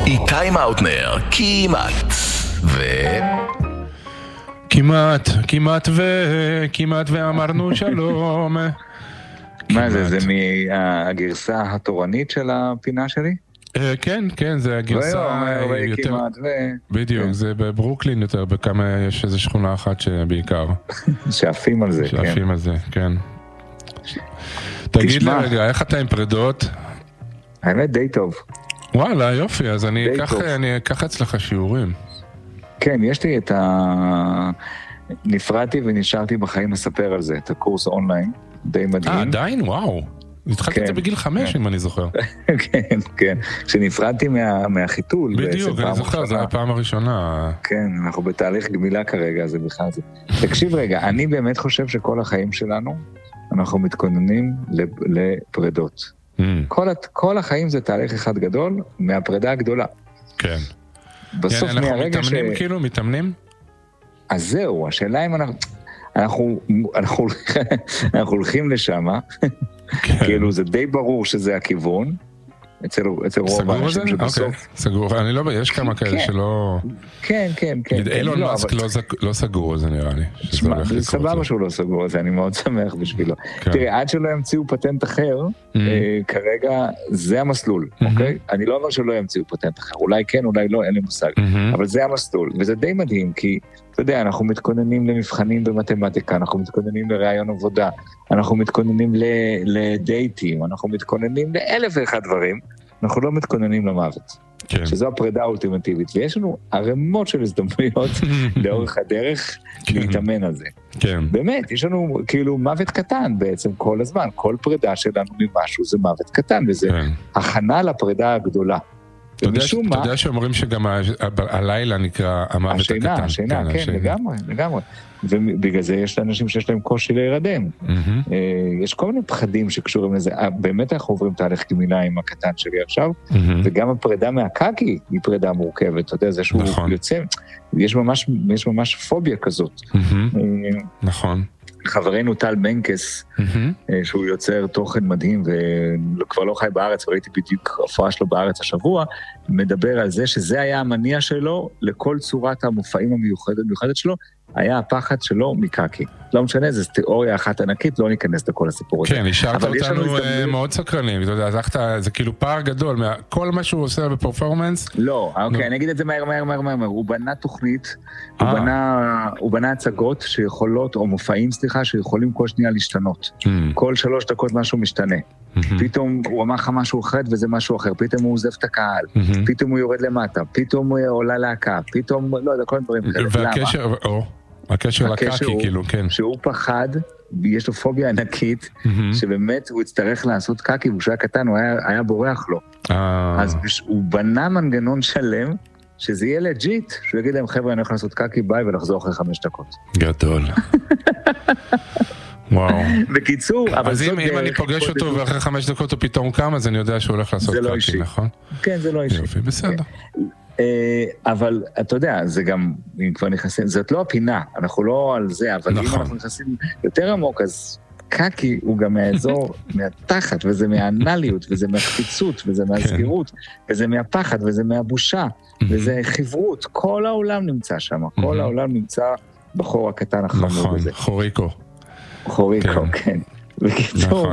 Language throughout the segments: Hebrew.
איתי מאוטנר, כמעט כמעט ואמרנו שלום. מה זה? זה מהגרסה התורנית של הפינה שלי? כן, זה הגרסה יותר... בדיוק, זה בברוקלין יותר, בכמה יש איזו שכונה אחת שבעיקר. שעפים על זה, שעפים על זה, כן. תגיד לי רגע, איך אתה עם פרדות? האמת די טוב. וואלה, יופי, אז אני אקח אצלך שיעורים. כן, יש לי את נפרדתי ונשארתי בחיים לספר על זה, את הקורס אונליין, די מדהים. עדיין? וואו. התחלתי את זה בגיל 5, אם אני זוכר. כן. כשנפרדתי מהחיתול. בדיוק, אני זוכר, זו הפעם הראשונה. כן, אנחנו בתהליך גמילה כרגע, זה בכלל זה. תקשיב רגע, אני באמת חושב שכל החיים שלנו, אנחנו מתכוננים לפרדות. כל החיים זה תהליך אחד גדול, מהפרידה הגדולה. כן. בסוף מהרגע אנחנו מתאמנים כאילו, מתאמנים? אז זהו, השאלה אם אנחנו הולכים לשם, כאילו זה די ברור שזה הכיוון, אצל רוב האנשים שבסוף. סגור, אני לא, יש כמה כאלה שלא... כן. אילון מאסק לא סגור, זה נראה לי. סבבה שהוא לא סגור, אז אני מאוד שמח בשבילו. תראה, עד שלא ימציאו פטנט אחר, כרגע זה המסלול, אוקיי? אני לא אומר שלא ימציאו פטנט אחר, אולי כן, אולי לא, אין לי מושג. אבל זה המסלול, וזה די מדהים, כי אתה יודע, אנחנו מתכוננים למבחנים במתמטיקה, אנחנו מתכוננים לראיון עבודה, אנחנו מתכוננים לדייטים, אנחנו מתכוננים לאלף ואחד דברים, אנחנו לא מתכוננים למוות. כן. שזו הפרידה האולטימטיבית, ויש לנו ערימות של הזדמנויות לאורך הדרך להתאמן על זה. כן. באמת, יש לנו כאילו מוות קטן בעצם כל הזמן, כל פרידה שלנו ממשהו זה מוות קטן, וזה הכנה לפרידה הגדולה. אתה יודע שאומרים שגם הלילה נקרא המוות הקטן. השינה, כן, לגמרי. ובגלל זה יש לאנשים שיש להם קושי להירדם. יש כל מיני פחדים שקשורים לזה. באמת אנחנו עוברים תהליך גמילה עם הקטן שלי עכשיו, וגם הפרידה מהקקי היא פרידה מורכבת. אתה יודע, זה שהוא יוצא, יש ממש פוביה כזאת. נכון. חברנו טל בנקס, שהוא יוצר תוכן מדהים וכבר לא חי בארץ, וראיתי בדיוק הופעה שלו בארץ השבוע, מדבר על זה שזה היה המניע שלו לכל צורת המופעים המיוחדת שלו, היה הפחד שלו מקקי. לא משנה, זו תיאוריה אחת ענקית, לא ניכנס לכל הסיפור הזה. כן, השארת אותנו מאוד סקרנים, אתה יודע, זה כאילו פער גדול, כל מה שהוא עושה בפרפורמנס. לא, אוקיי, אני אגיד את זה מהר, הוא בנה תוכנית, הוא בנה הצגות שיכולות, או מופעים, סליחה, שיכולים כל שנייה להשתנות. כל 3 דקות משהו משתנה. פתאום הוא אמר לך משהו אחד וזה משהו אחר, פתאום הוא עוזב את הקהל, פתאום הוא יורד למטה, פתאום הוא עולה להקה, פתאום, לא יודע, כל דברים כאלה. והקשר לקקי, כאילו, כן. שהוא פחד, יש לו פוביה ענקית, שבאמת הוא יצטרך לעשות קקי, והוא שהיה קטן, הוא היה בורח לו. אז הוא בנה מנגנון שלם, שזה יהיה לג'יט, שהוא יגיד להם, חבר'ה, אני הולך לעשות קקי, ביי, ולחזור אחרי 5 דקות. גדול. וואו. בקיצור, אבל אז אם אני פוגש אותו ואחרי 5 דקות הוא פתאום קם, אז אני יודע שהוא הולך לעשות קקי, נכון? כן, זה לא אישי. יופי, בסדר. אבל אתה יודע, זה גם, אם כבר נכנסים, זאת לא הפינה, אנחנו לא על זה, אבל אם אנחנו נכנסים יותר עמוק, אז קקי הוא גם מהאזור, מהתחת, וזה מהאנליות, וזה מהקפיצות, וזה מהסגירות, וזה מהפחד, וזה מהבושה, וזה חברות, כל העולם נמצא שם, כל העולם נמצא בחור הקטן החמוד הזה. נכון, חוריקו, כן. בקיצור,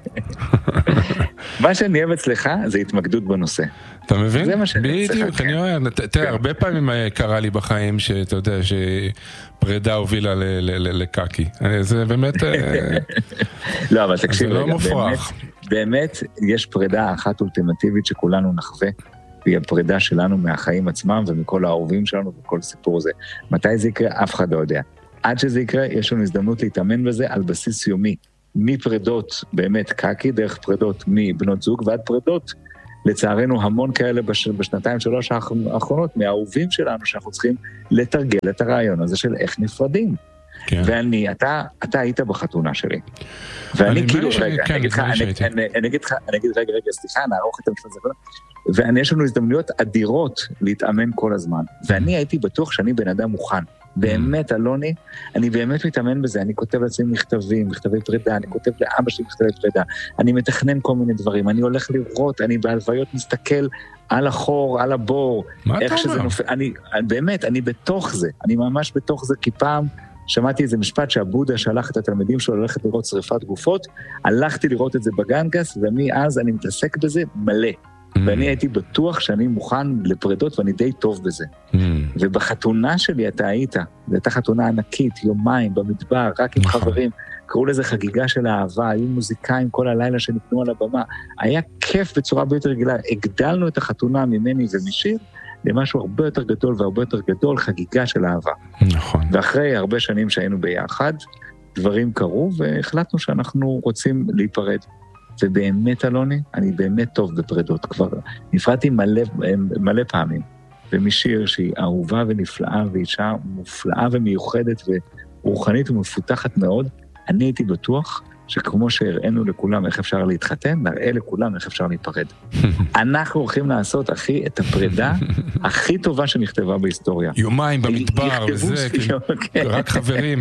מה שאני אוהב אצלך זה התמקדות בנושא. אתה מבין? זה מה שאני אצלך. בדיוק, אני אוהב. תראה, הרבה פעמים קרה לי בחיים שאתה יודע שפרידה הובילה לקקי. זה באמת... לא, אבל תקשיב רגע, באמת יש פרידה אחת אולטימטיבית שכולנו נחווה, והיא הפרידה שלנו מהחיים עצמם ומכל האהובים שלנו וכל סיפור הזה. מתי זה יקרה? אף אחד לא יודע. עד שזה יקרה, יש לנו הזדמנות להתאמן בזה על בסיס יומי. מפרידות באמת קקי, דרך פרידות מבנות זוג ועד פרידות, לצערנו המון כאלה בשנתיים 3 האחרונות, מהאהובים שלנו שאנחנו צריכים לתרגל את הרעיון הזה של איך נפרדים. כן. ואני, אתה היית בחתונה שלי. ואני כאילו, רגע, אני אגיד רגע, סליחה, נערוך את המשפט הזה. ויש לנו הזדמנויות אדירות להתאמן כל הזמן. ואני הייתי בטוח שאני בן אדם מוכן. באמת, אלוני, אני באמת מתאמן בזה, אני כותב לעצמי מכתבי פרידה, אני כותב לאבא שלי מכתבי פרידה, אני מתכנן כל מיני דברים, אני הולך לראות, אני בהלוויות מסתכל על החור, על הבור, איך שזה נופל, באמת, אני בתוך זה, אני ממש בתוך זה, כי פעם שמעתי איזה משפט שהבודה שלח את התלמידים שלו ללכת לראות שריפת גופות, הלכתי לראות את זה בגנגס, ומאז אני מתעסק בזה מלא. ואני הייתי בטוח שאני מוכן לפרדות, ואני די טוב בזה. ובחתונה שלי אתה היית, זו הייתה חתונה ענקית, יומיים במדבר, רק עם חברים, קראו לזה חגיגה של אהבה, היו מוזיקאים כל הלילה שניתנו על הבמה, היה כיף בצורה ביותר רגילה, הגדלנו את החתונה ממני ומשיר, למשהו הרבה יותר גדול והרבה יותר גדול, חגיגה של אהבה. נכון. ואחרי הרבה שנים שהיינו ביחד, דברים קרו, והחלטנו שאנחנו רוצים להיפרד. ובאמת, אלוני, אני באמת טוב בפרדות. כבר נפרדתי מלא פעמים, ומשיר שהיא אהובה ונפלאה, ואישה מופלאה ומיוחדת, ורוחנית ומפותחת מאוד, אני הייתי בטוח שכמו שהראינו לכולם איך אפשר להתחתן, נראה לכולם איך אפשר להיפרד. אנחנו הולכים לעשות, אחי, את הפרידה הכי טובה שנכתבה בהיסטוריה. יומיים במדבר, וזה, רק חברים.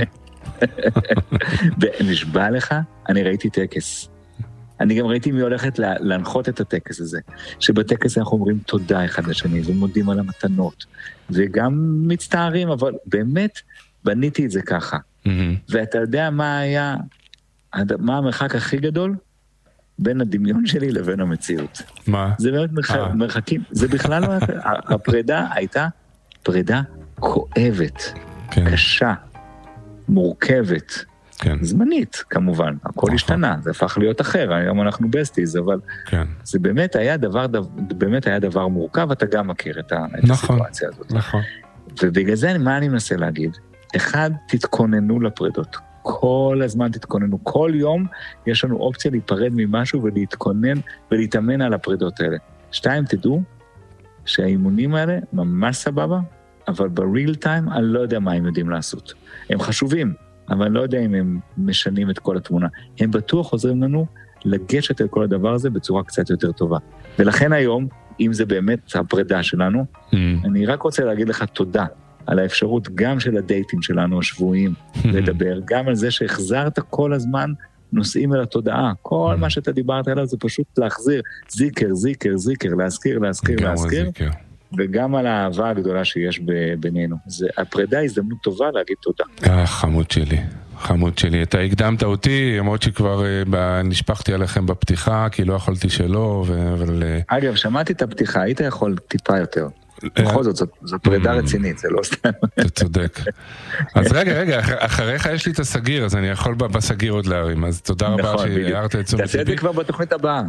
נשבע לך, אני ראיתי טקס. אני גם ראיתי מי הולכת להנחות את הטקס הזה, שבטקס אנחנו אומרים תודה אחד לשני, ומודים על המתנות, וגם מצטערים, אבל באמת בניתי את זה ככה. ואתה יודע מה המרחק הכי גדול? בין הדמיון שלי לבין המציאות. מה? זה באמת מרחקים, זה בכלל לא, הפרידה הייתה פרידה כואבת, קשה, מורכבת, זמנית, כמובן, הכל השתנה, זה הפך להיות אחר, היום אנחנו בסטיז, אבל זה באמת היה דבר מורכב, אתה גם מכיר את הסיטואציה הזאת. נכון. ובגלל זה, מה אני מנסה להגיד? אחד, תתכוננו לפרידות. כל הזמן תתכוננו. כל יום יש לנו אופציה להיפרד ממשהו ולהתכונן ולהתאמן על הפרידות האלה. 2, תדעו שהאימונים האלה ממש סבבה, אבל בריל טיים אני לא יודע מה הם יודעים לעשות. הם חשובים, אבל אני לא יודע אם הם משנים את כל התמונה. הם בטוח עוזרים לנו לגשת את כל הדבר הזה בצורה קצת יותר טובה. ולכן היום, אם זה באמת הפרידה שלנו, אני רק רוצה להגיד לך תודה על האפשרות גם של הדייטים שלנו השבועיים לדבר, גם על זה שהחזרת כל הזמן נושאים אל התודעה. כל מה שאתה דיברת עליו זה פשוט להחזיר זיקר, להזכיר, וגם על האהבה הגדולה שיש בינינו. הפרידה הזדמנות טובה להגיד תודה. חמוד שלי, אתה הקדמת אותי, למרות שכבר נשפחתי עליכם בפתיחה, כי לא יכולתי שלא, אגב, שמעתי את הפתיחה, היית יכול טיפה יותר. בכל זאת, זו פרידה רצינית, זה לא סתם. אתה צודק. אז רגע, אחריך יש לי את הסגיר, אז אני יכול בסגיר עוד להרים, אז תודה רבה שהערת את תשומת ליבי. תעשה את זה כבר בתוכנית הבאה.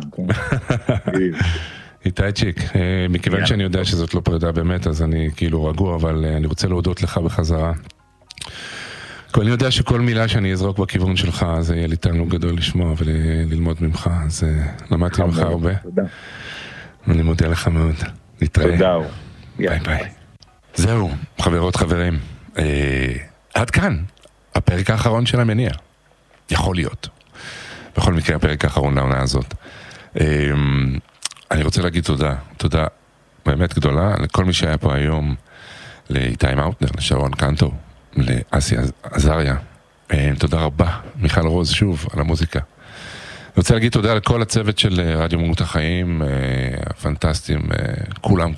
איתי צ'יק, מכיוון שאני יודע שזאת לא פרידה באמת, אז אני כאילו רגוע, אבל אני רוצה להודות לך בחזרה. אני יודע שכל מילה שאני אזרוק בכיוון שלך, זה יהיה לי תענוג גדול לשמוע וללמוד ממך, אז למדתי ממך הרבה. תודה. אני מודה לך מאוד. נתראה. תודה. ביי. זהו, חברות, חברים. עד כאן, הפרק האחרון של המניע. יכול להיות. בכל מקרה, הפרק האחרון לעונה הזאת. אני רוצה להגיד תודה באמת גדולה לכל מי שהיה פה היום, לאיתי מאוטנר, לשרון קנטו, לאסי עזריה. תודה רבה, מיכל רוז, שוב, על המוזיקה. אני רוצה להגיד תודה לכל הצוות של רדיו מהות החיים, הפנטסטיים, כולם,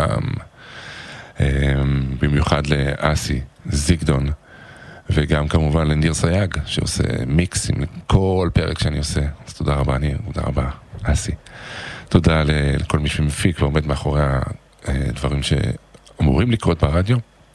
במיוחד לאסי זיגדון, וגם כמובן לניר סייג, שעושה מיקסים לכל פרק שאני עושה. אז תודה רבה, ניר, תודה רבה, אסי. תודה לכל מי שמפיק ועומד מאחורי הדברים שאמורים לקרות ברדיו.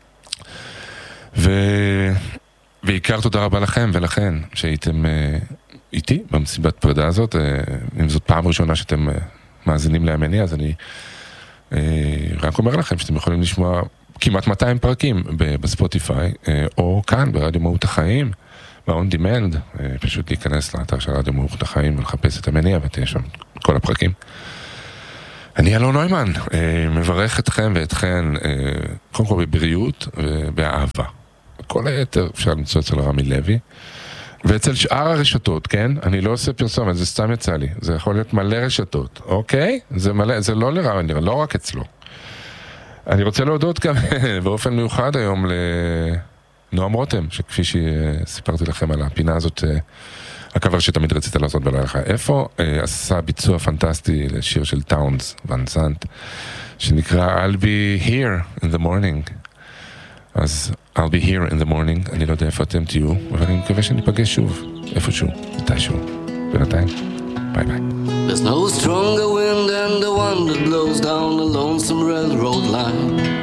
ועיקר תודה רבה לכם ולכן שהייתם איתי במסיבת פרידה הזאת. אם זאת פעם ראשונה שאתם מאזינים להמני, אז אני רק אומר לכם שאתם יכולים לשמוע כמעט 200 פרקים בספוטיפיי, או כאן ברדיו מהות החיים, ב-on demand, פשוט להיכנס לאתר של רדיו מהות החיים ולחפש את המניע ותהיה שם כל הפרקים. אני אלון נוימן, מברך אתכם ואתכן, קודם כל בבריאות ובאהבה. כל היתר אפשר למצוא אצל רמי לוי, ואצל שאר הרשתות, כן? אני לא עושה פרסומת, זה סתם יצא לי. זה יכול להיות מלא רשתות, אוקיי? זה מלא, זה לא לרמי, לא רק אצלו. אני רוצה להודות גם באופן מיוחד היום נועם רותם, שכפי שסיפרתי לכם על הפינה הזאת, הקבר שתמיד רצית לעשות ולא לך איפה, עשה ביצוע פנטסטי לשיר של טאונס ון זנט, שנקרא I'll be here in the morning. אז I'll be here in the morning, אני לא יודע איפה אתם תהיו, אבל אני מקווה שניפגש שוב, איפשהו, מתישהו. בינתיים, ביי ביי. There's no stronger wind than the one that blows down the lonesome railroad